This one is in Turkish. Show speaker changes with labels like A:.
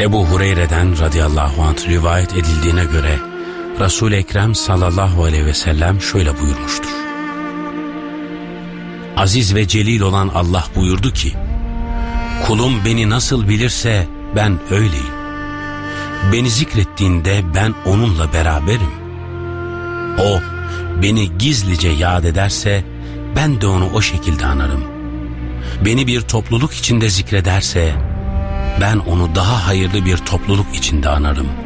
A: Ebu Hureyre'den radıyallahu anh rivayet edildiğine göre Resul-i Ekrem sallallahu aleyhi ve sellem şöyle buyurmuştur. Aziz ve celil olan Allah buyurdu ki, kulum beni nasıl bilirse ben öyleyim. Beni zikrettiğinde ben onunla beraberim. O beni gizlice yad ederse ben de onu o şekilde anarım. Beni bir topluluk içinde zikrederse ben onu daha hayırlı bir topluluk içinde anarım.